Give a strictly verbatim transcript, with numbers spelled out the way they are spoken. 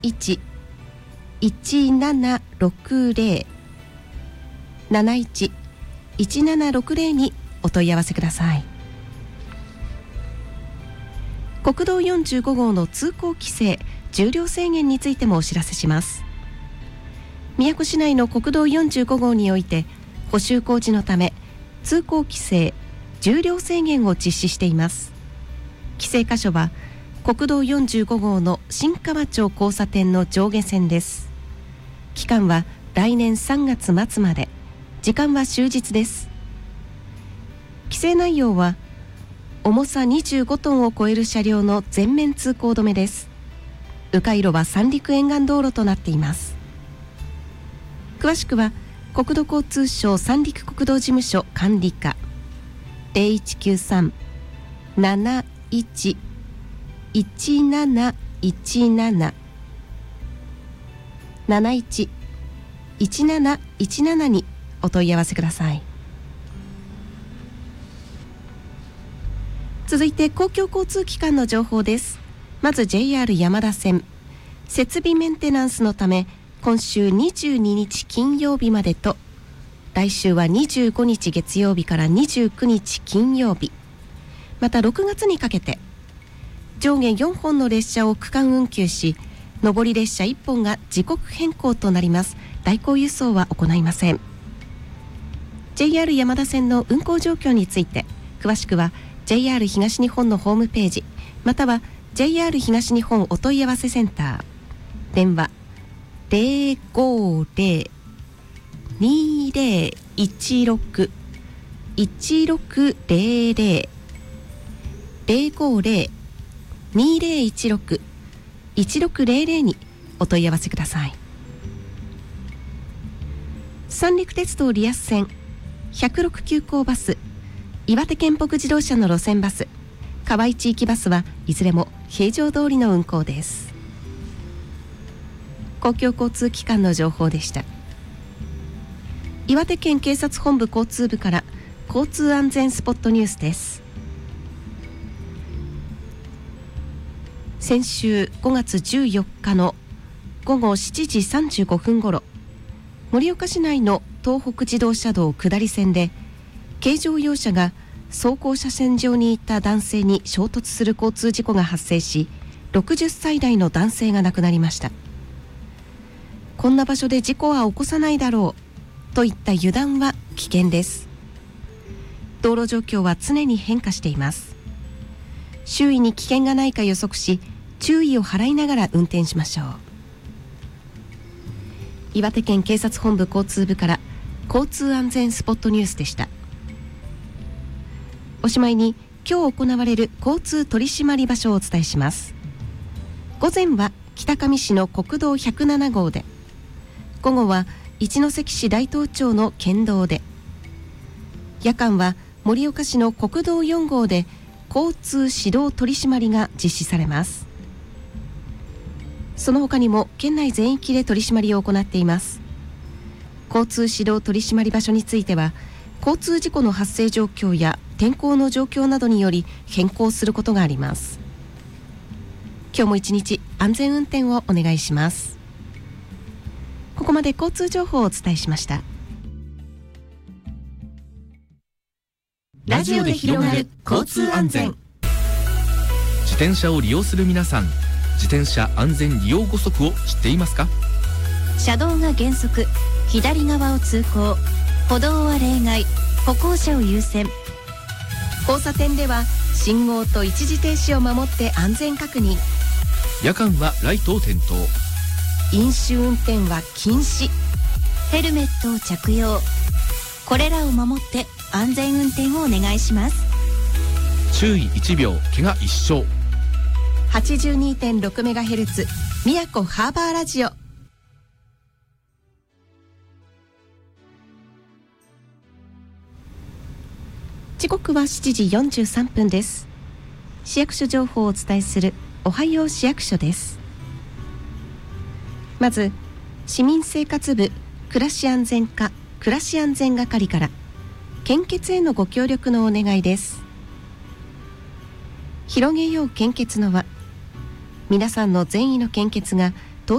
いち いちななろくぜろ なないち いちななろくぜろ にお問い合わせください。国道よんじゅうご号の通行規制、重量制限についてもお知らせします。宮古市内の国道よんじゅうご号において補修工事のため通行規制、重量制限を実施しています。規制箇所は国道よんじゅうご号の新川町交差点の上下線です。期間は来年さんがつ末まで、時間は終日です。規制内容は重さにじゅうごトンを超える車両の全面通行止めです。迂回路は三陸沿岸道路となっています。詳しくは国土交通省三陸国道事務所管理課 ゼロいちきゅうさん なないち いちなないちなな なないち いちなないちなな にお問い合わせください。続いて公共交通機関の情報です。まず ジェイアール 山田線、設備メンテナンスのため今週にじゅうににち金曜日までと、来週はにじゅうごにち月曜日からにじゅうくにち金曜日、またろくがつにかけて上下よんほんの列車を区間運休し、上り列車いっぽんが時刻変更となります。代行輸送は行いません。 ジェイアール 山田線の運行状況について詳しくは ジェイアール 東日本のホームページ、または ジェイアール 東日本お問い合わせセンター、電話 ゼロごゼロ にゼロいちろく いちろくゼロゼロ ゼロごゼロ にゼロいちろく いちろくゼロゼロ にお問い合わせください。三陸鉄道リアス線ひゃくろく急行バス、岩手県北自動車の路線バス、河合地域バスはいずれも平常通りの運行です。公共交通機関の情報でした。岩手県警察本部交通部から交通安全スポットニュースです。先週ごがつじゅうよっかのごごしちじさんじゅうごふんごろ、盛岡市内の東北自動車道下り線で軽乗用車が走行車線上にいた男性に衝突する交通事故が発生し、ろくじゅっさい代の男性が亡くなりました。こんな場所で事故は起こさないだろうといった油断は危険です。道路状況は常に変化しています。周囲に危険がないか予測し、注意を払いながら運転しましょう。岩手県警察本部交通部から交通安全スポットニュースでした。おしまいに今日行われる交通取締り場所をお伝えします。午前は北上市の国道ひゃくなな号で、午後は一関市大東町の県道で、夜間は盛岡市の国道よん号で交通指導取締りが実施されます。その他にも県内全域で取り締まりを行っています。交通指導取締り場所については交通事故の発生状況や天候の状況などにより変更することがあります。今日も一日安全運転をお願いします。ここまで交通情報をお伝えしました。 ラジオで広がる交通安全。自転車を利用する皆さん、自転車安全利用ごそくを知っていますか？ 車道が原則、左側を通行、歩道は例外、歩行者を優先。 交差点では信号と一時停止を守って安全確認。 夜間はライトを点灯。 飲酒運転は禁止。 ヘルメットを着用。これらを守って安全運転をお願いします。 注意いちびょう、怪我一生。 はちじゅうにてんろくメガヘルツ 宮古ハーバーラジオ。時刻はしちじよんじゅうさんぷんです。市役所情報をお伝えするおはよう市役所です。まず市民生活部暮らし安全課暮らし安全係から献血へのご協力のお願いです。広げよう献血の輪。皆さんの善意の献血が